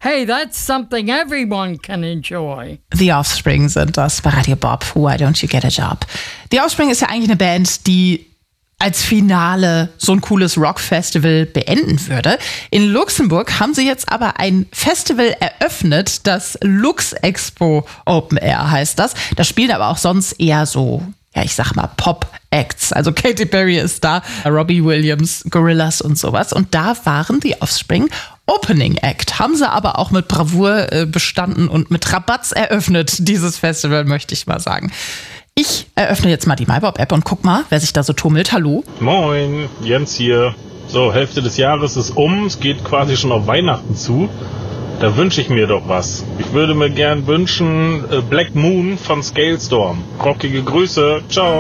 Hey, that's something everyone can enjoy. The Offspring sind das bei Radio Bob. Why don't you get a job? The Offspring ist ja eigentlich eine Band, die als Finale so ein cooles Rockfestival beenden würde. In Luxemburg haben sie jetzt aber ein Festival eröffnet, das Lux Expo Open Air heißt das. Da spielen aber auch sonst eher so, ja, ich sag mal Pop-Acts. Also Katy Perry ist da, Robbie Williams, Gorillaz und sowas. Und da waren die Offspring Opening Act. Haben sie aber auch mit Bravour bestanden und mit Rabatz eröffnet, dieses Festival, möchte ich mal sagen. Ich eröffne jetzt mal die MyBob-App und guck mal, wer sich da so tummelt. Hallo. Moin, Jens hier. So, Hälfte des Jahres ist um. Es geht quasi schon auf Weihnachten zu. Da wünsche ich mir doch was. Ich würde mir gern wünschen Black Moon von Scalestorm. Rockige Grüße. Ciao.